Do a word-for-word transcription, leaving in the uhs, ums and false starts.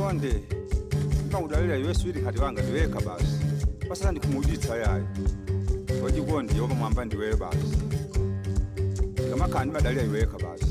Wajikonde. Mpa udalila Yesu ili kati wanga ndiweka basi. Basa ndikumuditsa yayi. Wajikonde yoba mwamba ndiwe basi. Kama kandi badalila iweka basi.